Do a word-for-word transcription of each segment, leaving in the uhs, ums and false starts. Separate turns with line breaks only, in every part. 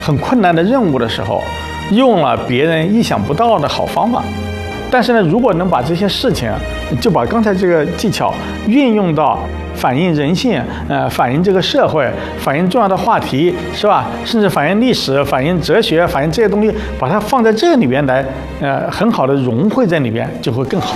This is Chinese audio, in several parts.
很困难的任务的时候，用了别人意想不到的好方法。但是呢，如果能把这些事情，就把刚才这个技巧运用到反映人性，呃，反映这个社会，反映重要的话题，是吧？甚至反映历史、反映哲学、反映这些东西，把它放在这里边来，呃，很好的融汇在里边，就会更好。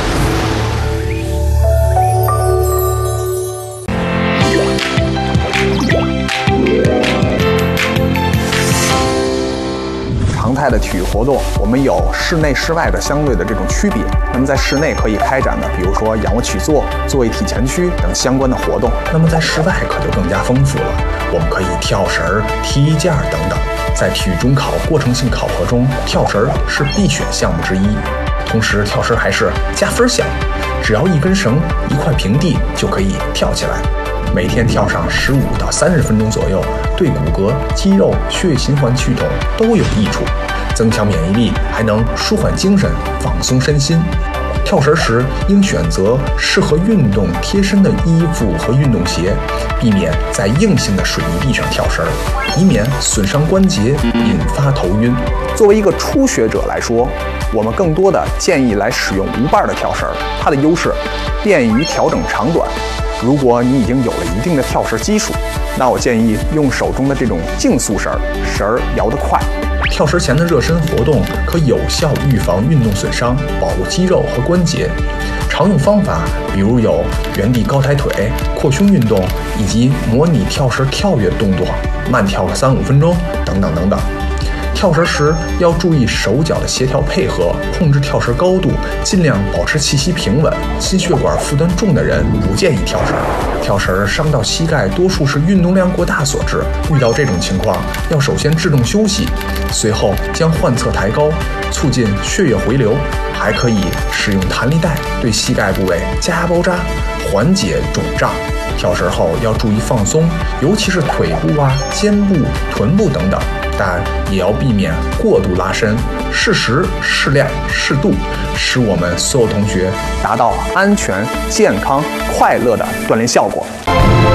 常态的体育活动，我们有室内、室外的相对的这种区别。那么在室内可以开展的，比如说仰卧起坐、坐位体前屈等相关的活动。
那么在室外可就更加丰富了，我们可以跳绳、踢毽等等。在体育中考过程性考核中，跳绳是必选项目之一。同时，跳绳还是加分项目，只要一根绳、一块平地就可以跳起来。每天跳上十五到三十分钟左右，对骨骼、肌肉、血液循环系统都有益处，增强免疫力，还能舒缓精神、放松身心。跳绳时应选择适合运动贴身的衣服和运动鞋，避免在硬性的水泥地上跳绳，以免损伤关节，引发头晕。
作为一个初学者来说，我们更多的建议来使用无伴的跳绳，它的优势便于调整长短。如果你已经有了一定的跳绳基础，那我建议用手中的这种竞速绳，绳儿摇得快。
跳绳前的热身活动可有效预防运动损伤，保护肌肉和关节。常用方法比如有原地高抬腿、扩胸运动，以及模拟跳绳跳跃动作，慢跳个三五分钟等等等等。跳绳时要注意手脚的协调配合，控制跳绳高度，尽量保持气息平稳。心血管负担重的人不建议跳绳。跳绳伤到膝盖，多数是运动量过大所致。遇到这种情况，要首先制动休息，随后将患侧抬高，促进血液回流。还可以使用弹力带对膝盖部位加包扎，缓解肿胀。跳绳后要注意放松，尤其是腿部啊、肩部、臀部等等。但也要避免过度拉伸，适时、适量、适度，使我们所有同学
达到安全、健康、快乐的锻炼效果。